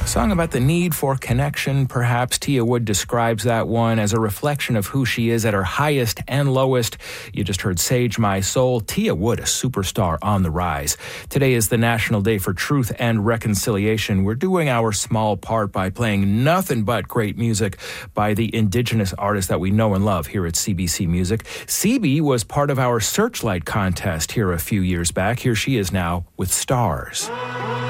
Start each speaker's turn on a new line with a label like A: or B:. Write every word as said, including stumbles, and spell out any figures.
A: Song about the need for connection, perhaps. Tia Wood describes that one as a reflection of who she is at her highest and lowest. You just heard Sage My Soul. Tia Wood, a superstar on the rise. Today is the National Day for Truth and Reconciliation. We're doing our small part by playing nothing but great music by the Indigenous artists that we know and love here at C B C Music. C B was part of our Searchlight contest here a few years back. Here she is now with Stars.